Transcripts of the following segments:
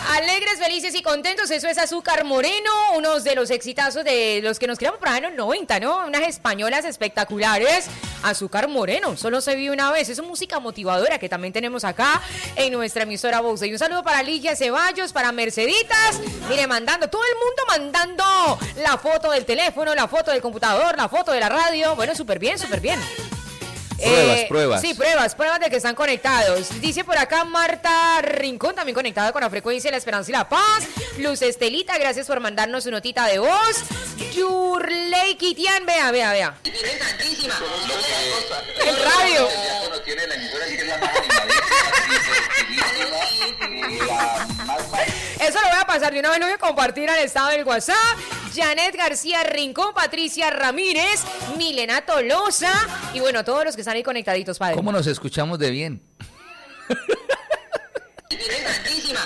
Alegres, felices y contentos, eso es Azúcar Moreno, uno de los exitazos de los que nos criamos por ahí en los 90, ¿no? Unas españolas espectaculares. Azúcar Moreno, solo se vive una vez. Es música motivadora que también tenemos acá en nuestra emisora Voz. Y un saludo para Ligia Ceballos, para Merceditas. Mire, mandando, todo el mundo mandando la foto del teléfono, la foto del computador, la foto de la radio. Bueno, súper bien, súper bien. Pruebas. Sí, pruebas de que están conectados. Dice por acá Marta Rincón, también conectada con la frecuencia de la esperanza y la paz. Luz Estelita, gracias por mandarnos su notita de voz. Yurley Kitian, vea. Interesantísima. El radio. Tiene la emisora que es la más animadísima. Eso lo voy a pasar de una vez, lo voy a compartir al estado del WhatsApp. Janet García Rincón, Patricia Ramírez, Milena Tolosa y bueno, todos los que están ahí conectaditos, padre. ¿Cómo nos escuchamos de bien? Interesantísima.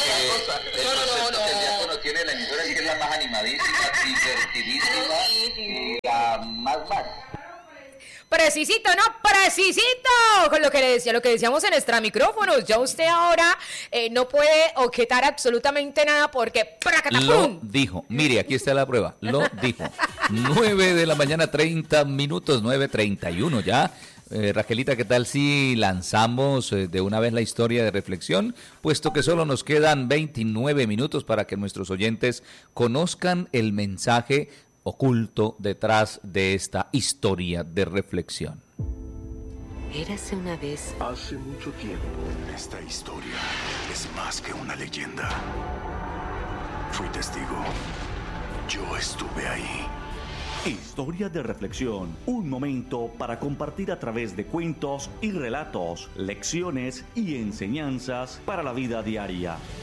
No. Tiene la emisora que es la más animadísima, divertidísima y la más Precisito, ¿no? Precisito. Con lo que le decía, lo que decíamos en extra micrófonos. Ya usted ahora no puede objetar absolutamente nada porque lo dijo. Mire, aquí está la prueba. Lo dijo. 9 de la mañana, 30 minutos, 9:31 ya. Raquelita, ¿qué tal si lanzamos de una vez la historia de reflexión? Puesto que solo nos quedan 29 minutos para que nuestros oyentes conozcan el mensaje oculto detrás de esta historia de reflexión. Érase una vez. Hace mucho tiempo. Esta historia es más que una leyenda. Fui testigo. Yo estuve ahí. Historia de reflexión, un momento para compartir a través de cuentos y relatos, lecciones y enseñanzas para la vida diaria.